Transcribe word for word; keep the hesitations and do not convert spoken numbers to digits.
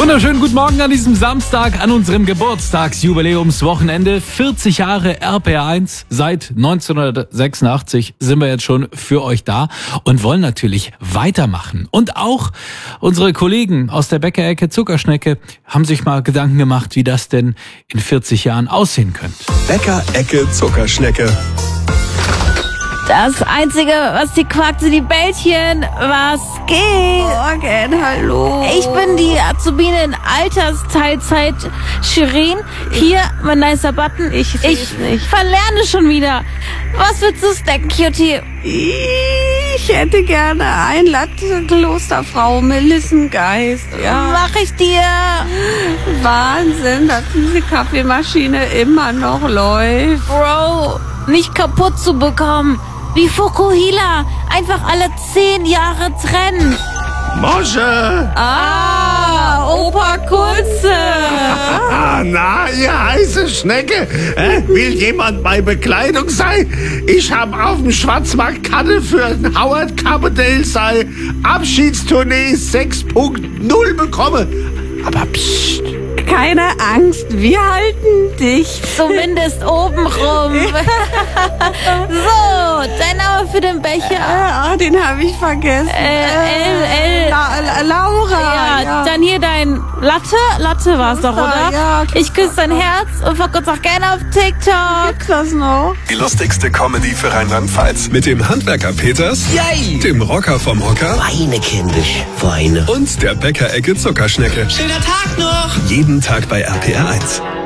Wunderschönen guten Morgen an diesem Samstag, an unserem Geburtstagsjubiläumswochenende. vierzig Jahre R P R eins. Seit neunzehnhundertsechsundachtzig sind wir jetzt schon für euch da und wollen natürlich weitermachen. Und auch unsere Kollegen aus der Bäckerecke Zuckerschnecke haben sich mal Gedanken gemacht, wie das denn in vierzig Jahren aussehen könnte. Bäckerecke Zuckerschnecke. Das Einzige, was die quakt, sind die Bällchen. Was geht? Morgen, hallo. Ich bin die Azubine in Altersteilzeit Shirin. Hier, mein nicer Button. Ich seh's ich nicht. verlerne schon wieder. Was willst du snacken, Cutie? Ich hätte gerne ein Latte Klosterfrau Melissengeist. Ja, Mach ich dir. Wahnsinn, dass diese Kaffeemaschine immer noch läuft. Bro, nicht kaputt zu bekommen. Wie Fukuhila. Einfach alle zehn Jahre trennen. Mosche! Ah, Opa Kunze. Ah, na, ihr heiße Schnecke. Äh, will jemand bei Bekleidung sein? Ich hab auf dem Schwarzmarkt Karte für ein Howard Carpendale sei Abschiedstournee sechs Punkt null bekommen. Aber psst. Keine Angst, wir halten dich. Zumindest obenrum. So, dein Name für den Becher. Ah, den habe ich vergessen. Äh, L, L. La, La, Laura. Ja, dann hier dein Latte. Latte war's doch, oder? Ja, ich küsse dein Herz und verkürze auch gerne auf TikTok. Gibt's das noch? Die lustigste Comedy für Rheinland-Pfalz. Mit dem Handwerker Peters, Yay! dem Rocker vom Hocker Weine, kindisch, weine. und der Bäckerecke Zuckerschnecke. Schöner Tag noch! Jeden Tag bei R P R eins.